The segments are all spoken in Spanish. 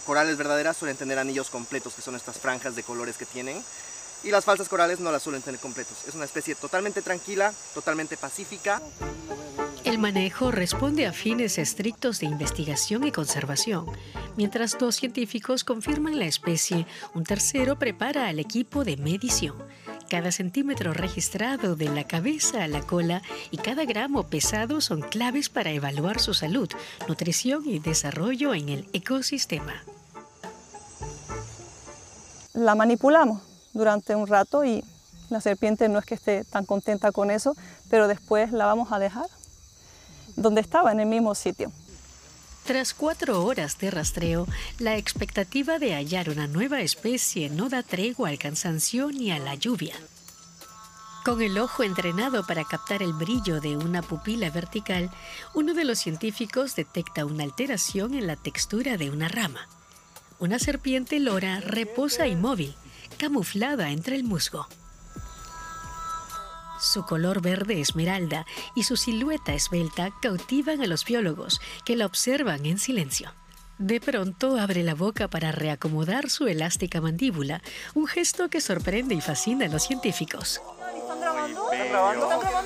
Corales verdaderas suelen tener anillos completos, que son estas franjas de colores que tienen, y las falsas corales no las suelen tener completos. Es una especie totalmente tranquila, totalmente pacífica. El manejo responde a fines estrictos de investigación y conservación. Mientras 2 científicos confirman la especie, un tercero prepara al equipo de medición. Cada centímetro registrado de la cabeza a la cola y cada gramo pesado son claves para evaluar su salud, nutrición y desarrollo en el ecosistema. La manipulamos durante un rato y la serpiente no es que esté tan contenta con eso, pero después la vamos a dejar donde estaba, en el mismo sitio. Tras 4 horas de rastreo, la expectativa de hallar una nueva especie no da tregua al cansancio ni a la lluvia. Con el ojo entrenado para captar el brillo de una pupila vertical, uno de los científicos detecta una alteración en la textura de una rama. Una serpiente lora reposa inmóvil, camuflada entre el musgo. Su color verde esmeralda y su silueta esbelta cautivan a los biólogos, que la observan en silencio. De pronto abre la boca para reacomodar su elástica mandíbula, un gesto que sorprende y fascina a los científicos. ¿Están grabando? ¿Están grabando?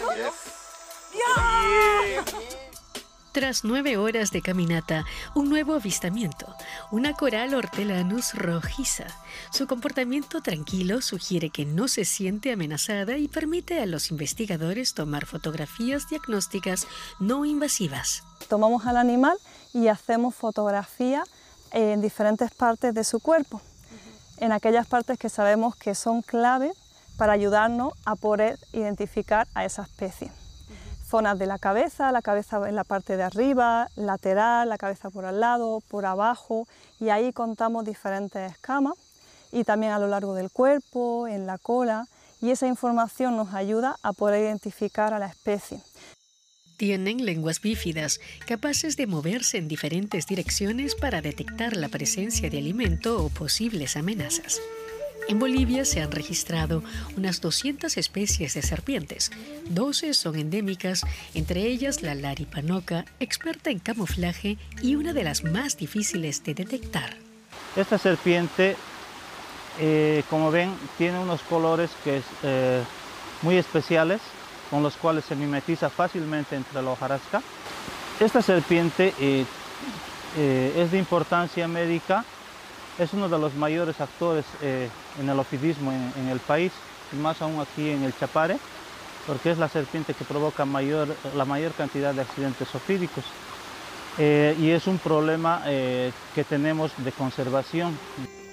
Tras 9 horas de caminata, un nuevo avistamiento, una coral hortelanus rojiza. Su comportamiento tranquilo sugiere que no se siente amenazada y permite a los investigadores tomar fotografías diagnósticas no invasivas. Tomamos al animal y hacemos fotografía en diferentes partes de su cuerpo, en aquellas partes que sabemos que son clave para ayudarnos a poder identificar a esa especie. Zonas de la cabeza en la parte de arriba, lateral, la cabeza por al lado, por abajo, y ahí contamos diferentes escamas y también a lo largo del cuerpo, en la cola, y esa información nos ayuda a poder identificar a la especie. Tienen lenguas bífidas, capaces de moverse en diferentes direcciones para detectar la presencia de alimento o posibles amenazas. En Bolivia se han registrado unas 200 especies de serpientes. 12 son endémicas, entre ellas la laripanoca, experta en camuflaje y una de las más difíciles de detectar. Esta serpiente, como ven, tiene unos colores muy especiales, con los cuales se mimetiza fácilmente entre la hojarasca. Esta serpiente es de importancia médica. Es uno de los mayores actores en el ofidismo en el país, y más aún aquí en el Chapare, porque es la serpiente que provoca la mayor cantidad de accidentes ofídicos. Y es un problema que tenemos de conservación.